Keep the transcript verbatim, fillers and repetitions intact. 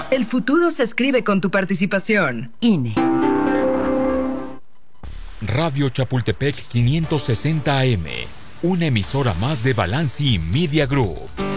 El futuro se escribe con tu participación. I N E. Radio Chapultepec quinientos sesenta A M, una emisora más de Balanci Media Group.